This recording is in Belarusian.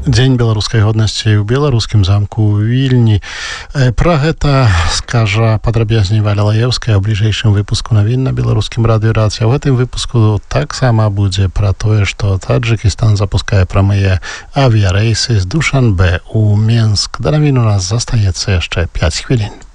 Дзень беларускай годнасці ў беларускім замку ў Вільні. Пра гэта скажа падрабязней Валя Лаеўская ў бліжэйшым выпуску навін на беларускім радыёрацыі. А ў гэтым выпуску таксама будзе пра тое, што Таджикістан запускае прамыя авіярэйсы з Душанбе ў Менск. Да навін у нас застаецца яшчэ 5 хвілін.